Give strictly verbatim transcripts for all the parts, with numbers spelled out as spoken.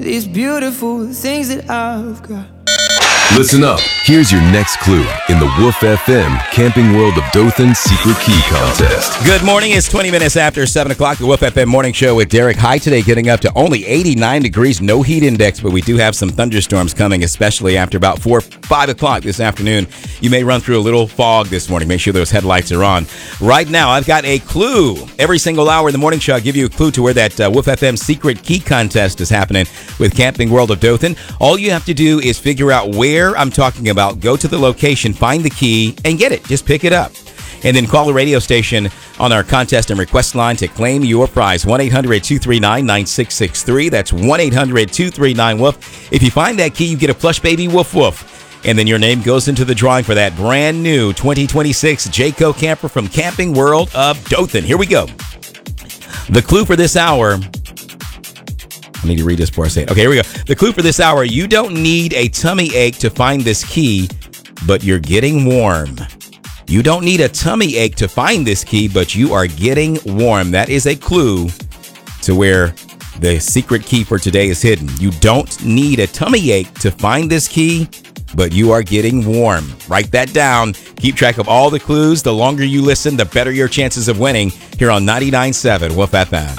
these beautiful things that I've got. Listen up. Here's your next clue in the Wolf F M Camping World of Dothan Secret Key Contest. Good morning. It's twenty minutes after seven o'clock. The Wolf F M Morning Show with Derek. High today getting up to only eighty-nine degrees. No heat index, but we do have some thunderstorms coming, especially after about four, five o'clock this afternoon. You may run through a little fog this morning. Make sure those headlights are on. Right now, I've got a clue. Every single hour in the morning show, I'll give you a clue to where that uh, Wolf F M Secret Key Contest is happening with Camping World of Dothan. All you have to do is figure out where I'm talking about. Go to the location, find the key, and get it. Just pick it up. And then call the radio station on our contest and request line to claim your prize. one eight hundred two three nine nine six six three. That's one eight hundred two three nine wolf. If you find that key, you get a plush baby woof woof. And then your name goes into the drawing for that brand new twenty twenty-six Jayco camper from Camping World of Dothan. Here we go. The clue for this hour... I need to read this before I say it. Okay, here we go. The clue for this hour, you don't need a tummy ache to find this key, but you're getting warm. You don't need a tummy ache to find this key, but you are getting warm. That is a clue to where the secret key for today is hidden. You don't need a tummy ache to find this key, but you are getting warm. Write that down. Keep track of all the clues. The longer you listen, the better your chances of winning here on ninety-nine point seven Wolf F M.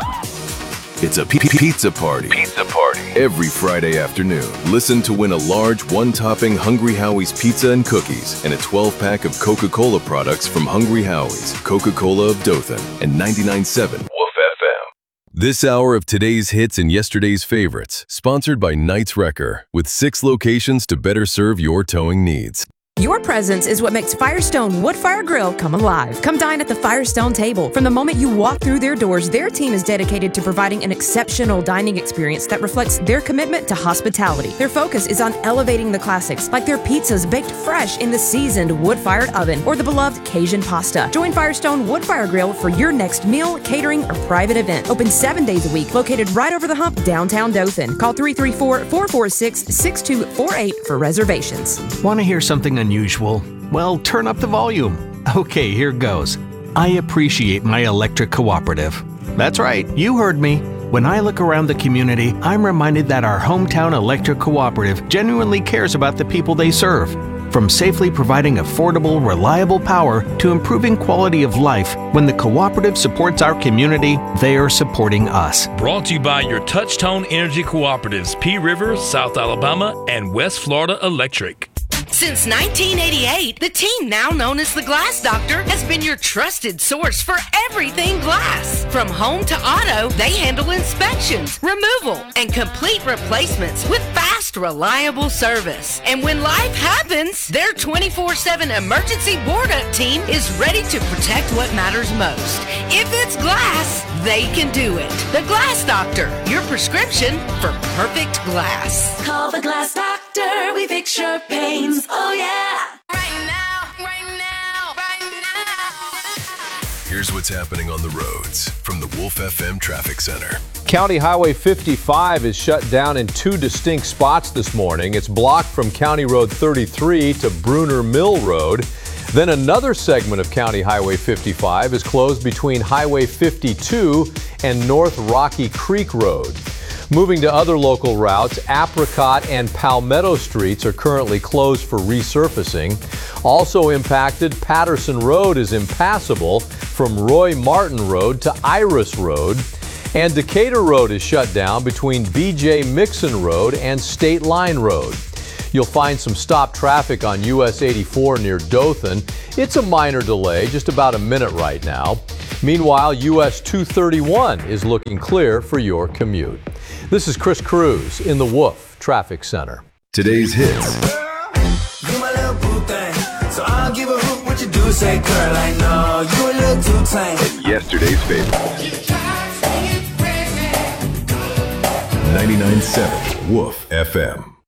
It's a p- pizza party. Pizza party. Every Friday afternoon, listen to win a large one-topping Hungry Howie's pizza and cookies and a twelve-pack of Coca-Cola products from Hungry Howie's, Coca-Cola of Dothan, and ninety-nine point seven Wolf F M. This hour of today's hits and yesterday's favorites, sponsored by Knights Wrecker, with six locations to better serve your towing needs. Your presence is what makes Firestone Wood Fire Grill come alive. Come dine at the Firestone table. From the moment you walk through their doors, their team is dedicated to providing an exceptional dining experience that reflects their commitment to hospitality. Their focus is on elevating the classics, like their pizzas baked fresh in the seasoned wood-fired oven or the beloved Cajun pasta. Join Firestone Wood Fire Grill for your next meal, catering, or private event. Open seven days a week, located right over the hump, downtown Dothan. Call three three four, four four six, six two four eight for reservations. Want to hear something unusual? Unusual? Well, turn up the volume. Okay, here goes. I appreciate my electric cooperative. That's right, you heard me. When I look around the community, I'm reminded that our hometown electric cooperative genuinely cares about the people they serve. From safely providing affordable, reliable power to improving quality of life, when the cooperative supports our community, they are supporting us. Brought to you by your Touchtone Energy Cooperatives, P River, South Alabama, and West Florida Electric. Since nineteen eighty-eight, the team now known as the Glass Doctor has been your trusted source for everything glass. From home to auto, they handle inspections, removal, and complete replacements with fast, reliable service. And when life happens, their twenty-four seven emergency board-up team is ready to protect what matters most. If it's glass, they can do it. The Glass Doctor, your prescription for perfect glass. Call the Glass Doctor, we fix your pains. Oh yeah! Right now, right now, right now. Here's what's happening on the roads from the Wolf F M Traffic Center. County Highway fifty-five is shut down in two distinct spots this morning. It's blocked from County Road thirty-three to Bruner Mill Road. Then another segment of County Highway fifty-five is closed between Highway fifty-two and North Rocky Creek Road. Moving to other local routes, Apricot and Palmetto Streets are currently closed for resurfacing. Also impacted, Patterson Road is impassable from Roy Martin Road to Iris Road. And Decatur Road is shut down between B J Mixon Road and State Line Road. You'll find some stopped traffic on U S eighty-four near Dothan. It's a minor delay, just about a minute right now. Meanwhile, U S two thirty-one is looking clear for your commute. This is Chris Cruz in the Wolf Traffic Center. Today's hits. You my little boo thing, so I'll give a hoot what you do. Say, girl, I know you a little too tame. And yesterday's favorites. ninety-nine point seven Wolf F M.